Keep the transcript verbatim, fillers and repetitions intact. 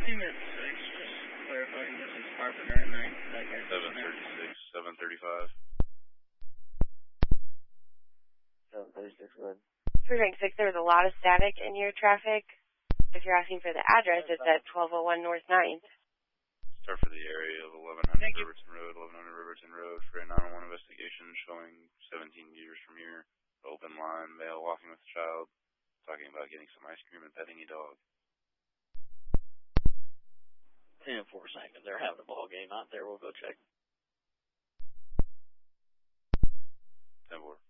name is six, just clarifying this is Carpenter at night. seven thirty-six, seven thirty-five. seven thirty-six, good. three nine six, there was a lot of static in your traffic. If you're asking for the address, it's at twelve oh one North ninth. Start for the area of eleven hundred Riverton Road, eleven hundred Riverton Road for a nine one one investigation showing seventeen meters from here. Open line, male walking with a child, talking about getting some ice cream and petting a dog. ten four seconds. They're having a ball game out there. We'll go check. ten four.